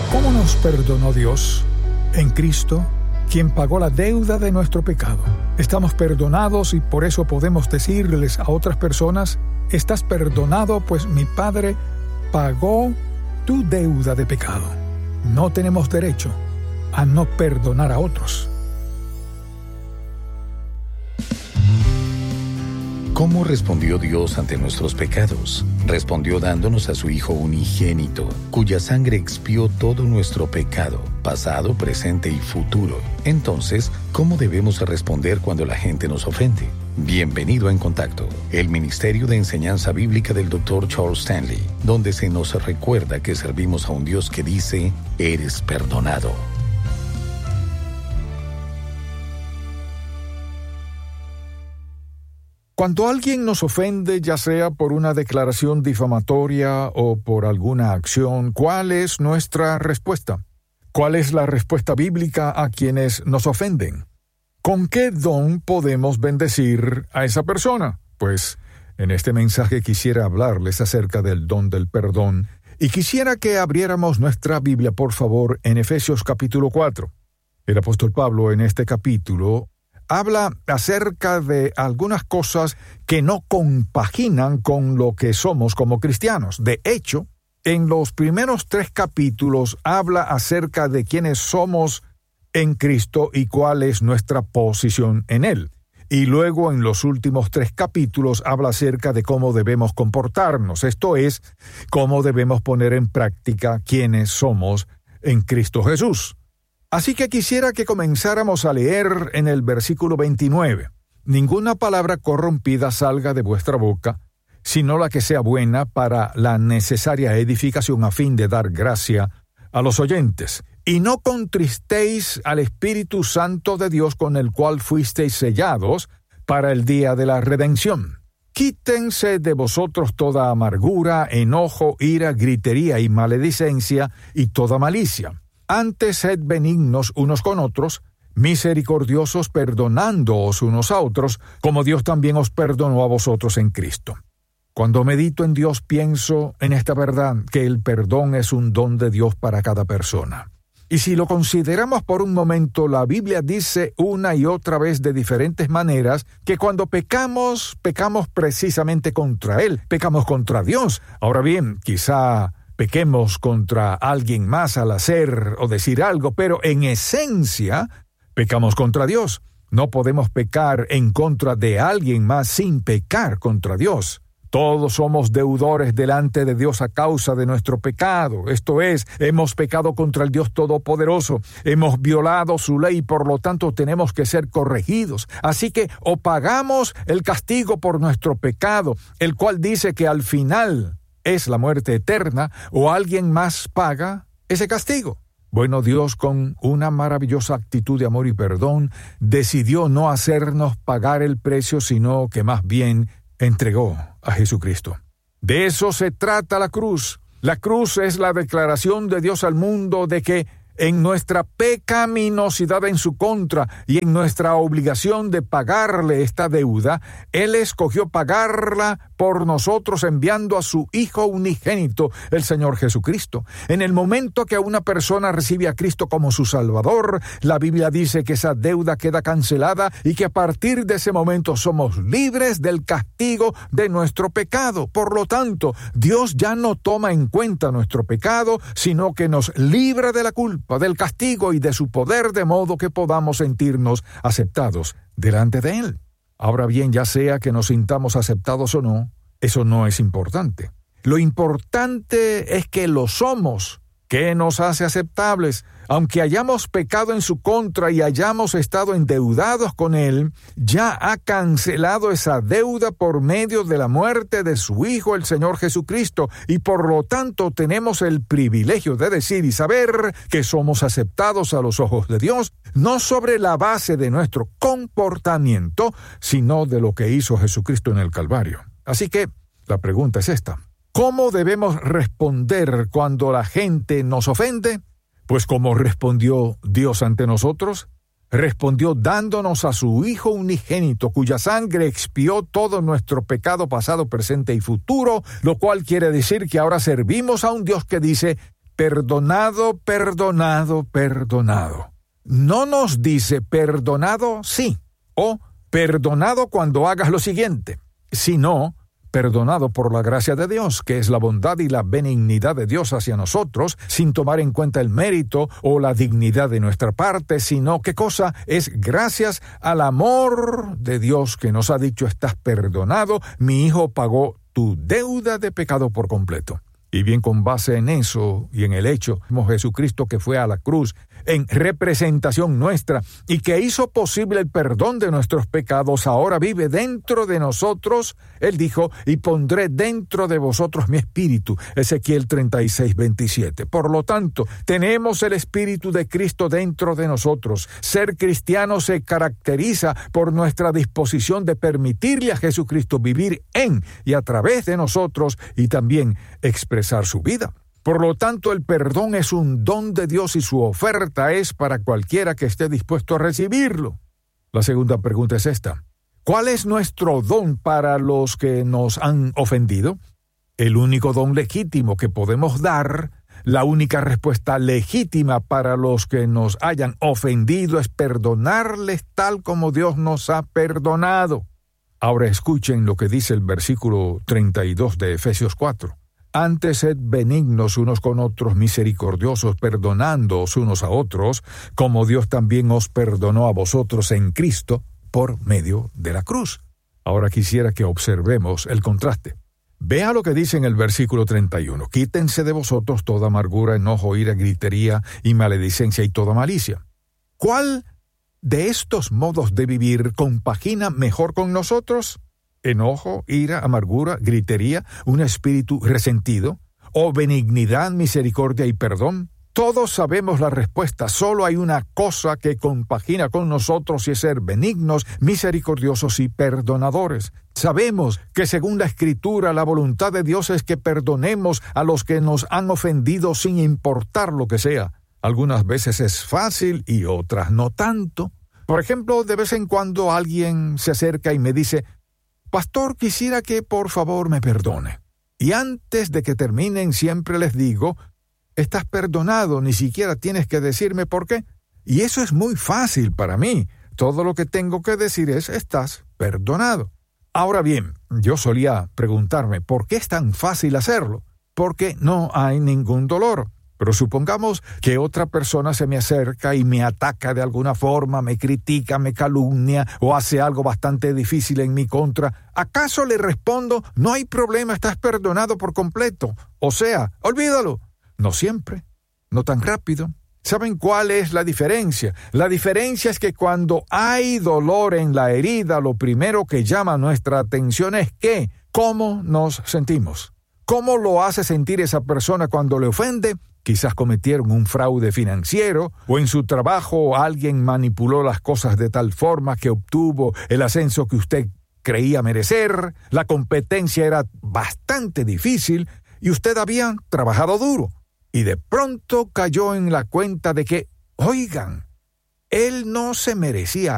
¿Cómo nos perdonó Dios? En Cristo, quien pagó la deuda de nuestro pecado. Estamos perdonados y por eso podemos decirles a otras personas: estás perdonado, pues mi Padre pagó tu deuda de pecado. No tenemos derecho a no perdonar a otros. ¿Cómo respondió Dios ante nuestros pecados? Respondió dándonos a su Hijo unigénito, cuya sangre expió todo nuestro pecado, pasado, presente y futuro. Entonces, ¿cómo debemos responder cuando la gente nos ofende? Bienvenido a En Contacto, el Ministerio de Enseñanza Bíblica del Dr. Charles Stanley, donde se nos recuerda que servimos a un Dios que dice: eres perdonado. Cuando alguien nos ofende, ya sea por una declaración difamatoria o por alguna acción, ¿cuál es nuestra respuesta? ¿Cuál es la respuesta bíblica a quienes nos ofenden? ¿Con qué don podemos bendecir a esa persona? Pues en este mensaje quisiera hablarles acerca del don del perdón y quisiera que abriéramos nuestra Biblia, por favor, en Efesios capítulo 4. El apóstol Pablo en este capítulo habla acerca de algunas cosas que no compaginan con lo que somos como cristianos. De hecho, en los primeros 3 capítulos habla acerca de quiénes somos en Cristo y cuál es nuestra posición en Él. Y luego en los últimos 3 capítulos habla acerca de cómo debemos comportarnos, esto es, cómo debemos poner en práctica quiénes somos en Cristo Jesús. Así que quisiera que comenzáramos a leer en el versículo 29. Ninguna palabra corrompida salga de vuestra boca, sino la que sea buena para la necesaria edificación a fin de dar gracia a los oyentes. Y no contristéis al Espíritu Santo de Dios, con el cual fuisteis sellados para el día de la redención. Quítense de vosotros toda amargura, enojo, ira, gritería y maledicencia y toda malicia. Antes sed benignos unos con otros, misericordiosos, perdonándoos unos a otros, como Dios también os perdonó a vosotros en Cristo. Cuando medito en Dios, pienso en esta verdad, que el perdón es un don de Dios para cada persona. Y si lo consideramos por un momento, la Biblia dice una y otra vez de diferentes maneras que cuando pecamos precisamente contra Él, pecamos contra Dios. Ahora bien, quizá pequemos contra alguien más al hacer o decir algo, pero en esencia pecamos contra Dios. No podemos pecar en contra de alguien más sin pecar contra Dios. Todos somos deudores delante de Dios a causa de nuestro pecado. Esto es, hemos pecado contra el Dios Todopoderoso, hemos violado su ley y por lo tanto tenemos que ser corregidos. Así que o pagamos el castigo por nuestro pecado, el cual dice que al final es la muerte eterna, o alguien más paga ese castigo. Bueno, Dios, con una maravillosa actitud de amor y perdón, decidió no hacernos pagar el precio, sino que más bien entregó a Jesucristo. De eso se trata la cruz. La cruz es la declaración de Dios al mundo de que en nuestra pecaminosidad en su contra y en nuestra obligación de pagarle esta deuda, Él escogió pagarla por nosotros enviando a su Hijo unigénito, el Señor Jesucristo. En el momento que una persona recibe a Cristo como su Salvador, la Biblia dice que esa deuda queda cancelada y que a partir de ese momento somos libres del castigo de nuestro pecado. Por lo tanto, Dios ya no toma en cuenta nuestro pecado, sino que nos libra de la culpa, del castigo y de su poder, de modo que podamos sentirnos aceptados delante de Él. Ahora bien, ya sea que nos sintamos aceptados o no, eso no es importante. Lo importante es que lo somos, que nos hace aceptables. Aunque hayamos pecado en su contra y hayamos estado endeudados con Él, ya ha cancelado esa deuda por medio de la muerte de su Hijo, el Señor Jesucristo, y por lo tanto tenemos el privilegio de decir y saber que somos aceptados a los ojos de Dios, no sobre la base de nuestro comportamiento, sino de lo que hizo Jesucristo en el Calvario. Así que la pregunta es esta: ¿cómo debemos responder cuando la gente nos ofende? Pues ¿cómo respondió Dios ante nosotros? Respondió dándonos a su Hijo unigénito, cuya sangre expió todo nuestro pecado pasado, presente y futuro, lo cual quiere decir que ahora servimos a un Dios que dice: perdonado, perdonado, perdonado. No nos dice perdonado sí o perdonado cuando hagas lo siguiente, sino perdonado por la gracia de Dios, que es la bondad y la benignidad de Dios hacia nosotros, sin tomar en cuenta el mérito o la dignidad de nuestra parte, sino ¿qué cosa? Es gracias al amor de Dios que nos ha dicho: estás perdonado, mi hijo pagó tu deuda de pecado por completo. Y bien, con base en eso y en el hecho de Jesucristo que fue a la cruz en representación nuestra y que hizo posible el perdón de nuestros pecados, ahora vive dentro de nosotros. Él dijo: y pondré dentro de vosotros mi espíritu. Ezequiel 36:27. Por lo tanto, tenemos el espíritu de Cristo dentro de nosotros. Ser cristiano se caracteriza por nuestra disposición de permitirle a Jesucristo vivir en y a través de nosotros y también expresar su vida. Por lo tanto, el perdón es un don de Dios y su oferta es para cualquiera que esté dispuesto a recibirlo. La segunda pregunta es esta: ¿cuál es nuestro don para los que nos han ofendido? El único don legítimo que podemos dar, la única respuesta legítima para los que nos hayan ofendido es perdonarles tal como Dios nos ha perdonado. Ahora escuchen lo que dice el versículo 32 de Efesios 4. Antes sed benignos unos con otros, misericordiosos, perdonándoos unos a otros, como Dios también os perdonó a vosotros en Cristo por medio de la cruz. Ahora quisiera que observemos el contraste. Vea lo que dice en el versículo 31. Quítense de vosotros toda amargura, enojo, ira, gritería y maledicencia y toda malicia. ¿Cuál de estos modos de vivir compagina mejor con nosotros? ¿Enojo, ira, amargura, gritería, un espíritu resentido? ¿O benignidad, misericordia y perdón? Todos sabemos la respuesta. Solo hay una cosa que compagina con nosotros y es ser benignos, misericordiosos y perdonadores. Sabemos que según la Escritura, la voluntad de Dios es que perdonemos a los que nos han ofendido sin importar lo que sea. Algunas veces es fácil y otras no tanto. Por ejemplo, de vez en cuando alguien se acerca y me dice: Pastor, quisiera que por favor me perdone. Y antes de que terminen siempre les digo: estás perdonado, ni siquiera tienes que decirme por qué. Y eso es muy fácil para mí. Todo lo que tengo que decir es: estás perdonado. Ahora bien, yo solía preguntarme: ¿por qué es tan fácil hacerlo? Porque no hay ningún dolor. Pero supongamos que otra persona se me acerca y me ataca de alguna forma, me critica, me calumnia o hace algo bastante difícil en mi contra. ¿Acaso le respondo: no hay problema, estás perdonado por completo? O sea, olvídalo. No siempre, no tan rápido. ¿Saben cuál es la diferencia? La diferencia es que cuando hay dolor en la herida, lo primero que llama nuestra atención es ¿qué? ¿Cómo nos sentimos? ¿Cómo lo hace sentir esa persona cuando le ofende? Quizás cometieron un fraude financiero o en su trabajo alguien manipuló las cosas de tal forma que obtuvo el ascenso que usted creía merecer. La competencia era bastante difícil y usted había trabajado duro. Y de pronto cayó en la cuenta de que, oigan, él no se merecía